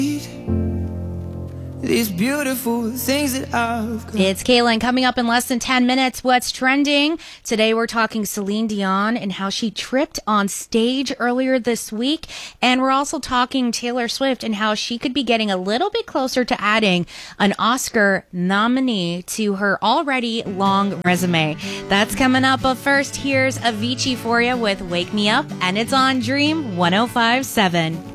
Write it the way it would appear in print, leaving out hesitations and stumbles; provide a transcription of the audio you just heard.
these beautiful things that I've got. It's Kaylin. Coming up in less than 10 minutes, what's trending? Today we're talking Celine Dion and how she tripped on stage earlier this week. And we're also talking Taylor Swift and how she could be getting a little bit closer to adding an Oscar nominee to her already long resume. That's coming up. But first, here's Avicii for you with Wake Me Up, and it's on Dream 105.7.